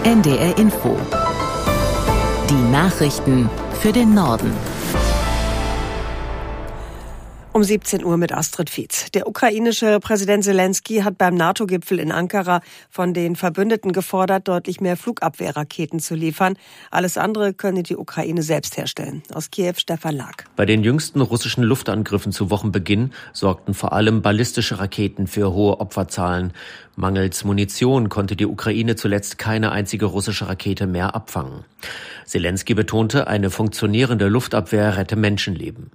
NDR Info. Die Nachrichten für den Norden. Um 17 Uhr mit Astrid Fietz. Der ukrainische Präsident Selenskyj hat beim NATO-Gipfel in Ankara von den Verbündeten gefordert, deutlich mehr Flugabwehrraketen zu liefern. Alles andere könne die Ukraine selbst herstellen. Aus Kiew Stefan Lag. Bei den jüngsten russischen Luftangriffen zu Wochenbeginn sorgten vor allem ballistische Raketen für hohe Opferzahlen. Mangels Munition konnte die Ukraine zuletzt keine einzige russische Rakete mehr abfangen. Selenskyj betonte, eine funktionierende Luftabwehr rette Menschenleben.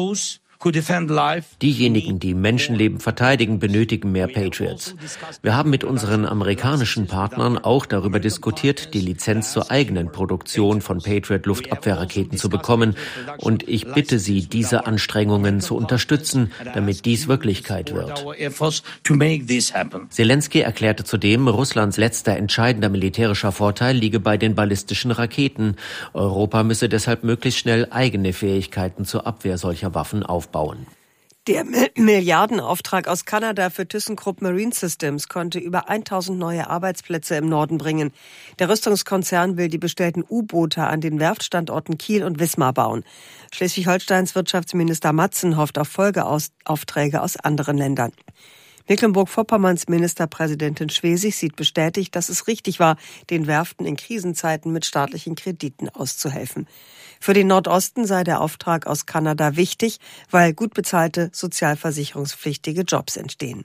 Diejenigen, die Menschenleben verteidigen, benötigen mehr Patriots. Wir haben mit unseren amerikanischen Partnern auch darüber diskutiert, die Lizenz zur eigenen Produktion von Patriot-Luftabwehrraketen zu bekommen. Und ich bitte Sie, diese Anstrengungen zu unterstützen, damit dies Wirklichkeit wird. Selenskyj erklärte zudem, Russlands letzter entscheidender militärischer Vorteil liege bei den ballistischen Raketen. Europa müsse deshalb möglichst schnell eigene Fähigkeiten zur Abwehr solcher Waffen aufbauen. Der Milliardenauftrag aus Kanada für ThyssenKrupp Marine Systems konnte über 1000 neue Arbeitsplätze im Norden bringen. Der Rüstungskonzern will die bestellten U-Boote an den Werftstandorten Kiel und Wismar bauen. Schleswig-Holsteins Wirtschaftsminister Matzen hofft auf Folgeaufträge aus anderen Ländern. Mecklenburg-Vorpommerns Ministerpräsidentin Schwesig sieht bestätigt, dass es richtig war, den Werften in Krisenzeiten mit staatlichen Krediten auszuhelfen. Für den Nordosten sei der Auftrag aus Kanada wichtig, weil gut bezahlte, sozialversicherungspflichtige Jobs entstehen.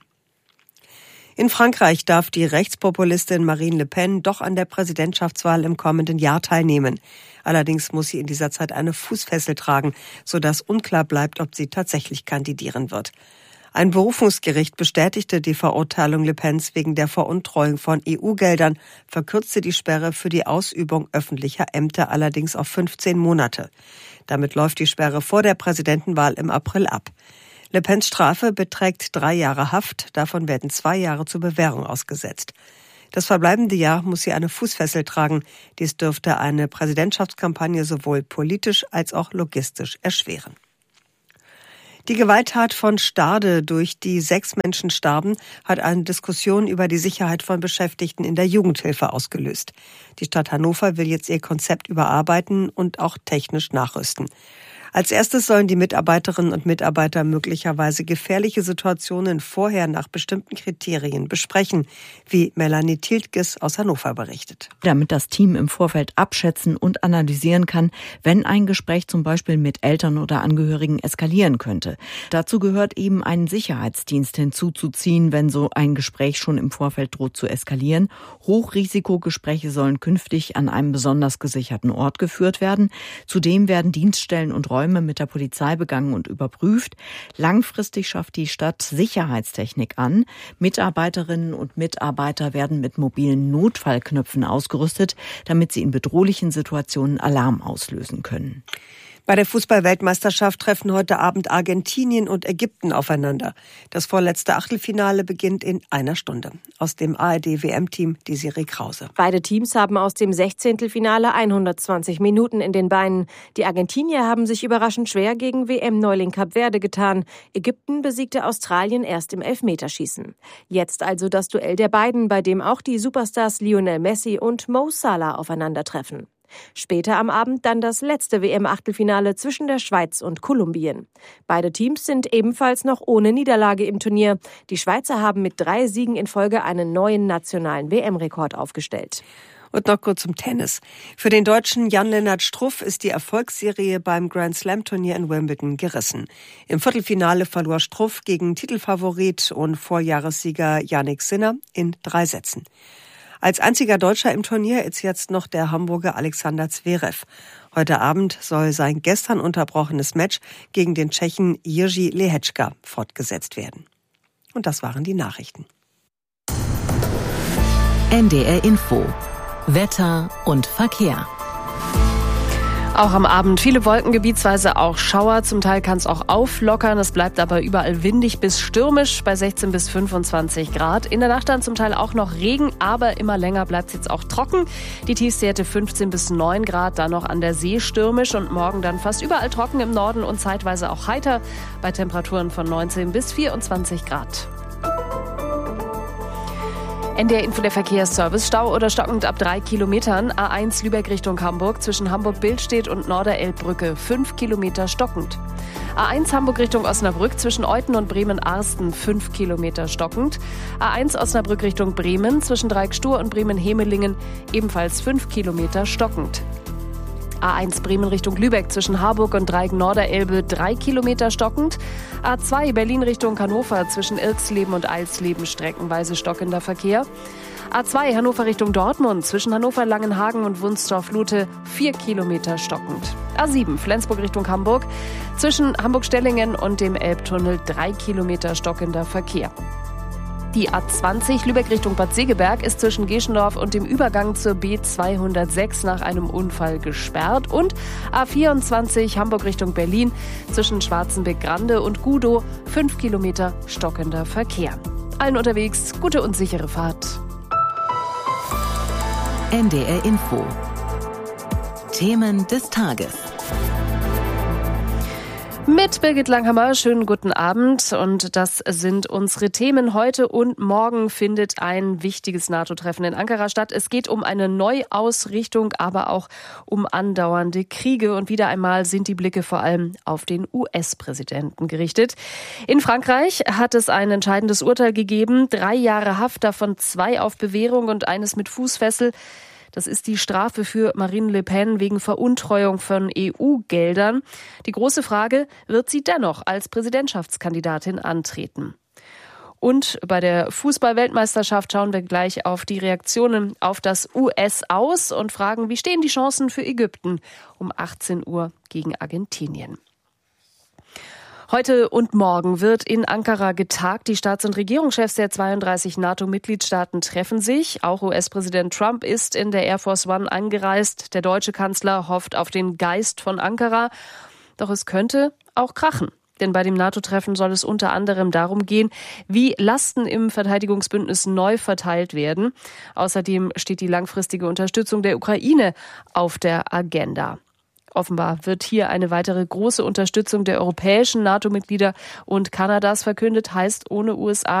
In Frankreich darf die Rechtspopulistin Marine Le Pen doch an der Präsidentschaftswahl im kommenden Jahr teilnehmen. Allerdings muss sie in dieser Zeit eine Fußfessel tragen, sodass unklar bleibt, ob sie tatsächlich kandidieren wird. Ein Berufungsgericht bestätigte die Verurteilung Le Pens wegen der Veruntreuung von EU-Geldern, verkürzte die Sperre für die Ausübung öffentlicher Ämter allerdings auf 15 Monate. Damit läuft die Sperre vor der Präsidentenwahl im April ab. Le Pens Strafe beträgt 3 Jahre Haft, davon werden 2 Jahre zur Bewährung ausgesetzt. Das verbleibende Jahr muss sie eine Fußfessel tragen. Dies dürfte eine Präsidentschaftskampagne sowohl politisch als auch logistisch erschweren. Die Gewalttat von Stade, durch die 6 Menschen starben, hat eine Diskussion über die Sicherheit von Beschäftigten in der Jugendhilfe ausgelöst. Die Stadt Hannover will jetzt ihr Konzept überarbeiten und auch technisch nachrüsten. Als erstes sollen die Mitarbeiterinnen und Mitarbeiter möglicherweise gefährliche Situationen vorher nach bestimmten Kriterien besprechen, wie Melanie Tiltges aus Hannover berichtet. Damit das Team im Vorfeld abschätzen und analysieren kann, wenn ein Gespräch zum Beispiel mit Eltern oder Angehörigen eskalieren könnte. Dazu gehört eben einen Sicherheitsdienst hinzuzuziehen, wenn so ein Gespräch schon im Vorfeld droht zu eskalieren. Hochrisikogespräche sollen künftig an einem besonders gesicherten Ort geführt werden. Zudem werden Dienststellen und Räume mit der Polizei begangen und überprüft. Langfristig schafft die Stadt Sicherheitstechnik an. Mitarbeiterinnen und Mitarbeiter werden mit mobilen Notfallknöpfen ausgerüstet, damit sie in bedrohlichen Situationen Alarm auslösen können. Bei der Fußball-Weltmeisterschaft treffen heute Abend Argentinien und Ägypten aufeinander. Das vorletzte Achtelfinale beginnt in 1 Stunde. Aus dem ARD-WM-Team Desiree Krause. Beide Teams haben aus dem 16. 120 Minuten in den Beinen. Die Argentinier haben sich überraschend schwer gegen WM-Neuling Kap Verde getan. Ägypten besiegte Australien erst im Elfmeterschießen. Jetzt also das Duell der beiden, bei dem auch die Superstars Lionel Messi und Mo Salah aufeinandertreffen. Später am Abend dann das letzte WM-Achtelfinale zwischen der Schweiz und Kolumbien. Beide Teams sind ebenfalls noch ohne Niederlage im Turnier. Die Schweizer haben mit 3 Siegen in Folge einen neuen nationalen WM-Rekord aufgestellt. Und noch kurz zum Tennis. Für den Deutschen Jan-Lennart Struff ist die Erfolgsserie beim Grand-Slam-Turnier in Wimbledon gerissen. Im Viertelfinale verlor Struff gegen Titelfavorit und Vorjahressieger Jannik Sinner in 3 Sätzen. Als einziger Deutscher im Turnier ist jetzt noch der Hamburger Alexander Zverev. Heute Abend soll sein gestern unterbrochenes Match gegen den Tschechen Jiří Lehečka fortgesetzt werden. Und das waren die Nachrichten. NDR Info. Wetter und Verkehr. Auch am Abend viele Wolken, gebietsweise auch Schauer. Zum Teil kann es auch auflockern. Es bleibt aber überall windig bis stürmisch bei 16 bis 25 Grad. In der Nacht dann zum Teil auch noch Regen, aber immer länger bleibt es jetzt auch trocken. Die Tiefstwerte 15 bis 9 Grad, dann noch an der See stürmisch und morgen dann fast überall trocken im Norden und zeitweise auch heiter bei Temperaturen von 19 bis 24 Grad. NDR Info, der Verkehrsservice. Stau oder stockend ab 3 Kilometern. A1 Lübeck Richtung Hamburg zwischen Hamburg-Billstedt und Norderelbbrücke 5 Kilometer stockend. A1 Hamburg Richtung Osnabrück zwischen Euthen und Bremen-Arsten 5 Kilometer stockend. A1 Osnabrück Richtung Bremen zwischen Dreieckstuhr und Bremen-Hemelingen ebenfalls 5 Kilometer stockend. A1 Bremen Richtung Lübeck zwischen Harburg und Dreieck Norderelbe 3 Kilometer stockend. A2 Berlin Richtung Hannover zwischen Irxleben und Eilsleben streckenweise stockender Verkehr. A2 Hannover Richtung Dortmund zwischen Hannover-Langenhagen und Wunstorf-Lute 4 Kilometer stockend. A7 Flensburg Richtung Hamburg zwischen Hamburg-Stellingen und dem Elbtunnel 3 Kilometer stockender Verkehr. Die A20 Lübeck Richtung Bad Segeberg ist zwischen Geschendorf und dem Übergang zur B206 nach einem Unfall gesperrt. Und A24 Hamburg Richtung Berlin zwischen Schwarzenbeck-Grande und Gudow 5 Kilometer stockender Verkehr. Allen unterwegs gute und sichere Fahrt. NDR Info. Themen des Tages. Mit Birgit Langhammer, schönen guten Abend. Und das sind unsere Themen. Heute und morgen findet ein wichtiges NATO-Treffen in Ankara statt. Es geht um eine Neuausrichtung, aber auch um andauernde Kriege. Und wieder einmal sind die Blicke vor allem auf den US-Präsidenten gerichtet. In Frankreich hat es ein entscheidendes Urteil gegeben. 3 Jahre Haft, davon 2 auf Bewährung und eines mit Fußfessel. Das ist die Strafe für Marine Le Pen wegen Veruntreuung von EU-Geldern. Die große Frage, wird sie dennoch als Präsidentschaftskandidatin antreten? Und bei der Fußball-Weltmeisterschaft schauen wir gleich auf die Reaktionen auf das US-Aus und fragen, wie stehen die Chancen für Ägypten um 18 Uhr gegen Argentinien? Heute und morgen wird in Ankara getagt. Die Staats- und Regierungschefs der 32 NATO-Mitgliedstaaten treffen sich. Auch US-Präsident Trump ist in der Air Force One angereist. Der deutsche Kanzler hofft auf den Geist von Ankara. Doch es könnte auch krachen. Denn bei dem NATO-Treffen soll es unter anderem darum gehen, wie Lasten im Verteidigungsbündnis neu verteilt werden. Außerdem steht die langfristige Unterstützung der Ukraine auf der Agenda. Offenbar wird hier eine weitere große Unterstützung der europäischen NATO-Mitglieder und Kanadas verkündet, heißt ohne USA